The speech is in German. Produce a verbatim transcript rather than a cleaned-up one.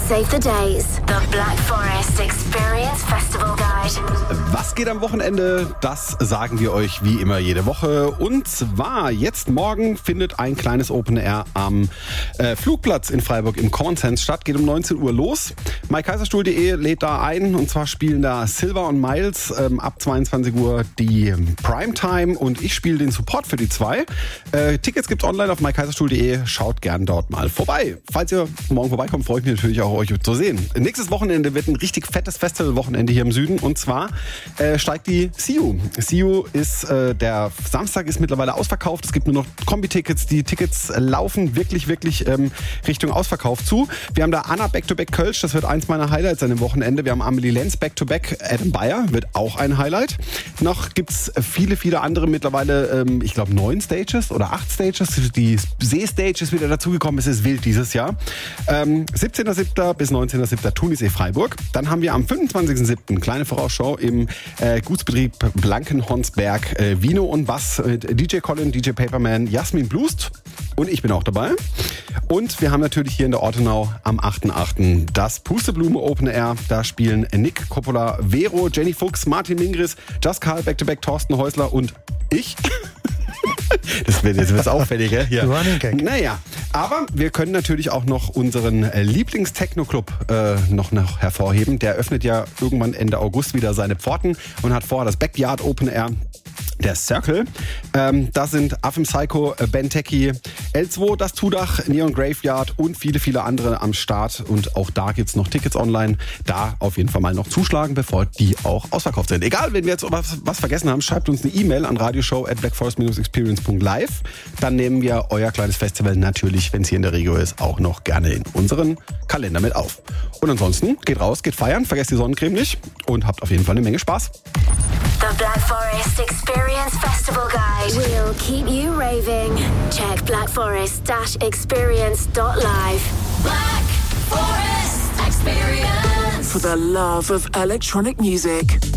Save the days. The Black Forest Experience Festival Guide. Was geht am Wochenende? Das sagen wir euch wie immer jede Woche. Und zwar jetzt morgen findet ein kleines Open Air am äh, Flugplatz in Freiburg im Common Sense statt. Geht um neunzehn Uhr los. my kaiserstuhl punkt de lädt da ein. Und zwar spielen da Silver und Miles ähm, ab zweiundzwanzig Uhr die Primetime. Und ich spiele den Support für die zwei. Äh, Tickets gibt's online auf my kaiserstuhl punkt de. Schaut gern dort mal vorbei. Falls ihr morgen vorbeikommt, freue ich mich natürlich auch, euch zu sehen. Nächstes Wochenende wird ein richtig fettes Festivalwochenende hier im Süden. Und zwar äh, steigt die S I U. S I U ist, äh, der Samstag ist mittlerweile ausverkauft. Es gibt nur noch Kombi-Tickets. Die Tickets laufen wirklich, wirklich ähm, Richtung Ausverkauf zu. Wir haben da Anna Back-to-Back Kölsch. Das wird eins meiner Highlights an dem Wochenende. Wir haben Amelie Lenz Back-to-Back. Adam Beyer wird auch ein Highlight. Noch gibt's viele, viele andere mittlerweile, ähm, ich glaube neun Stages oder acht Stages. Die See-Stage ist wieder dazugekommen. Es ist wild dieses Jahr. Ähm, siebzehnter siebter bis neunzehnter siebter Thunisee Freiburg. Dann haben wir am fünfundzwanzigster siebter kleine Vorausschau im äh, Gutsbetrieb Blankenhornsberg, äh, Vino und Bass, äh, D J Colin, D J Paperman, Jasmin Blust und ich bin auch dabei. Und wir haben natürlich hier in der Ortenau am achter achter das Pusteblume Open Air. Da spielen Nick Coppola, Vero, Jenny Fuchs, Martin Mingris, Just Karl, Back-to-Back, Thorsten Häusler und ich. Das wird jetzt wird's auffälliger hier. Naja, aber wir können natürlich auch noch unseren Lieblings-Techno-Club äh, noch, noch hervorheben. Der öffnet ja irgendwann Ende August wieder seine Pforten und hat vor das Backyard Open Air. Der Circle. Ähm, da sind Affem Psycho, Ben Techie, L zwei, das Tudach, Neon Graveyard und viele, viele andere am Start. Und auch da gibt's noch Tickets online. Da auf jeden Fall mal noch zuschlagen, bevor die auch ausverkauft sind. Egal, wenn wir jetzt was, was vergessen haben, schreibt uns eine E-Mail an radioshow at blackforest experience punkt live. Dann nehmen wir euer kleines Festival natürlich, wenn es hier in der Region ist, auch noch gerne in unseren Kalender mit auf. Und ansonsten geht raus, geht feiern, vergesst die Sonnencreme nicht und habt auf jeden Fall eine Menge Spaß. The Black Forest Experience Festival Guide. We'll keep you raving. Check black forest dash experience dot live. Black Forest Experience. For the love of electronic music.